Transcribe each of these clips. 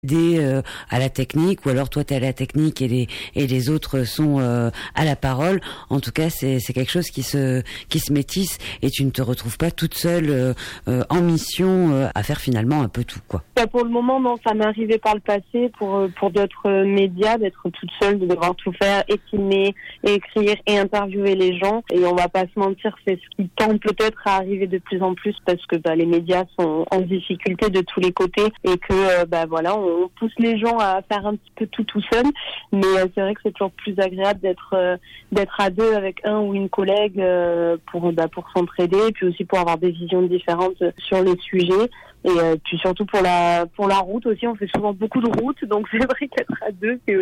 à la technique, ou alors toi t'es à la technique et les autres sont à la parole. En tout cas, c'est quelque chose qui se métisse, et tu ne te retrouves pas toute seule en mission à faire finalement un peu tout, quoi. Pour le moment, non, ça m'est arrivé par le passé pour d'autres médias d'être toute seule, de devoir tout faire, et filmer, et écrire, et interviewer les gens. Et on va pas se mentir, c'est ce qui tend peut-être à arriver de plus en plus, parce que les médias sont en difficulté de tous les côtés, et que voilà, on pousse les gens à faire un petit peu tout seul. Mais c'est vrai que c'est toujours plus agréable d'être à deux avec un ou une collègue pour s'entraider, et puis aussi pour avoir des visions différentes sur les sujets. Et puis surtout pour la route aussi, on fait souvent beaucoup de routes, donc c'est vrai qu'être à deux, c'est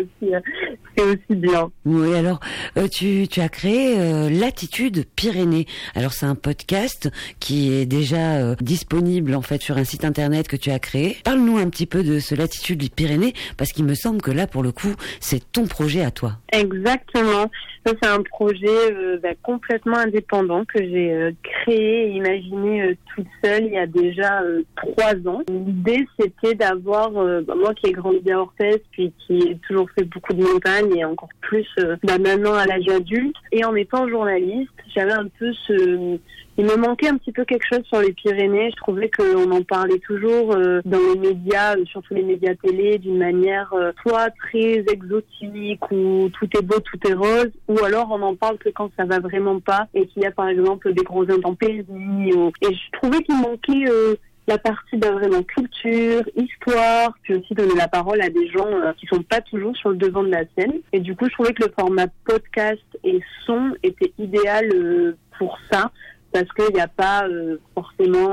aussi bien. Oui, alors tu as créé Latitude Pyrénées. Alors c'est un podcast qui est déjà disponible en fait sur un site internet que tu as créé. Parle-nous un petit peu de ce Latitude Pyrénées, parce qu'il me semble que là pour le coup c'est ton projet à toi. Exactement. Ça, c'est un projet complètement indépendant que j'ai créé et imaginé toute seule il y a déjà 3 ans. L'idée, c'était d'avoir, moi qui ai grandi à Orthez, puis qui ai toujours fait beaucoup de montagne, et encore plus maintenant à l'âge adulte, et en étant journaliste, j'avais un peu il me manquait un petit peu quelque chose sur les Pyrénées. Je trouvais qu'on en parlait toujours dans les médias, surtout les médias télé, d'une manière soit très exotique, où tout est beau, tout est rose, ou alors on en parle que quand ça va vraiment pas, et qu'il y a par exemple des grosses intempéries. Et je trouvais qu'il manquait la partie vraiment culture, histoire, puis aussi donner la parole à des gens qui sont pas toujours sur le devant de la scène. Et du coup, je trouvais que le format podcast et son était idéal pour ça, parce qu'il n'y a pas forcément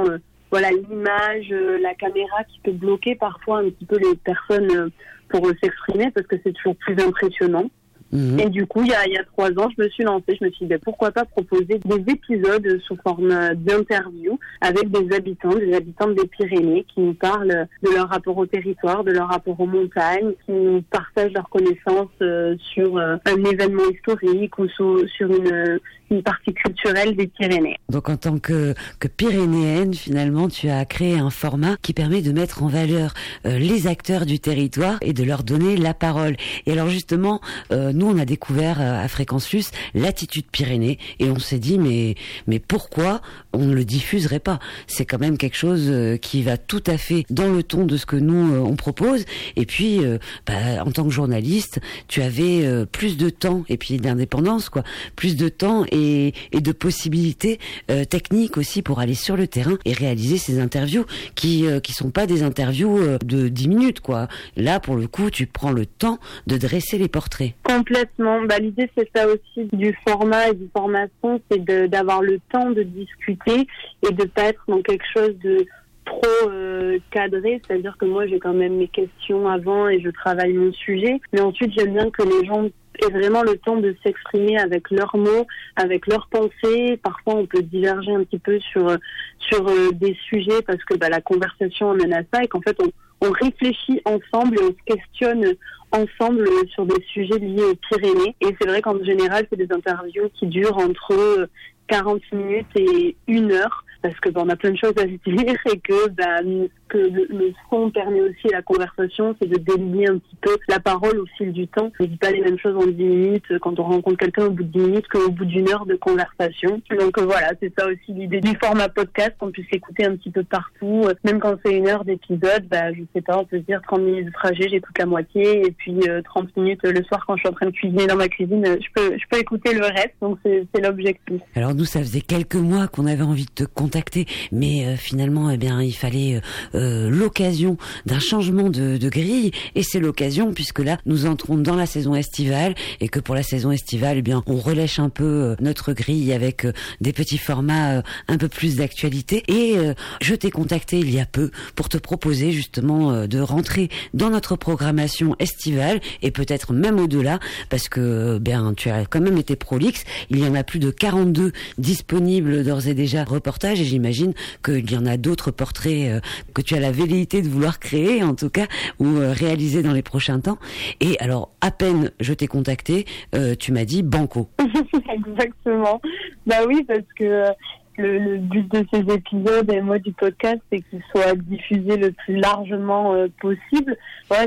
l'image, la caméra qui peut bloquer parfois un petit peu les personnes pour s'exprimer, parce que c'est toujours plus impressionnant. Mmh. Et du coup, il y a 3 ans, je me suis lancée. Je me suis dit, pourquoi pas proposer des épisodes sous forme d'interview avec des habitants des Pyrénées, qui nous parlent de leur rapport au territoire, de leur rapport aux montagnes, qui nous partagent leurs connaissances sur un événement historique ou sur une partie culturelle des Pyrénées. Donc en tant que pyrénéenne, finalement, tu as créé un format qui permet de mettre en valeur les acteurs du territoire et de leur donner la parole. Et alors justement, nous on a découvert à Fréquence Plus Latitude Pyrénées, et on s'est dit mais pourquoi on ne le diffuserait pas? C'est quand même quelque chose qui va tout à fait dans le ton de ce que nous on propose. Et puis en tant que journaliste, tu avais plus de temps, et puis d'indépendance, quoi, plus de temps et de possibilités techniques aussi pour aller sur le terrain et réaliser ces interviews qui sont pas des interviews de 10 minutes, quoi. Là pour le coup, tu prends le temps de dresser les portraits. Complètement. L'idée, c'est ça aussi du format et du formation, c'est d'avoir le temps de discuter et de pas être dans quelque chose de trop cadré. C'est-à-dire que moi, j'ai quand même mes questions avant et je travaille mon sujet. Mais ensuite, j'aime bien que les gens aient vraiment le temps de s'exprimer avec leurs mots, avec leurs pensées. Parfois, on peut diverger un petit peu sur des sujets, parce que la conversation amène à ça, et qu'en fait, on réfléchit ensemble et on se questionne ensemble sur des sujets liés aux Pyrénées. Et c'est vrai qu'en général, c'est des interviews qui durent entre 40 minutes et 1 heure, parce que on a plein de choses à se dire, et que le son permet aussi la conversation, c'est de délier un petit peu la parole au fil du temps. On ne dit pas les mêmes choses en 10 minutes quand on rencontre quelqu'un au bout de 10 minutes qu'au bout d'1 heure de conversation. Donc voilà, c'est ça aussi l'idée du format podcast, qu'on puisse écouter un petit peu partout, même quand c'est 1 heure d'épisode, je sais pas, on peut se dire 30 minutes de trajet, j'écoute la moitié, et puis 30 minutes le soir quand je suis en train de cuisiner dans ma cuisine, je peux écouter le reste. Donc c'est l'objectif. Alors nous, ça faisait quelques mois qu'on avait envie de te contacter, mais finalement, il fallait l'occasion d'un changement de grille, et c'est l'occasion puisque là nous entrons dans la saison estivale, et que pour la saison estivale, on relèche un peu notre grille avec des petits formats un peu plus d'actualité. Et je t'ai contacté il y a peu pour te proposer justement de rentrer dans notre programmation estivale, et peut-être même au-delà, parce que tu as quand même été prolixe. Il y en a plus de 42 disponibles d'ores et déjà, reportages, et j'imagine qu'il y en a d'autres portraits que tu as la velléité de vouloir créer, en tout cas, ou réaliser dans les prochains temps. Et alors, à peine je t'ai contacté, tu m'as dit banco. Exactement. Oui, parce que Le but de ces épisodes et moi du podcast, c'est qu'ils soient diffusés le plus largement possible. Voilà,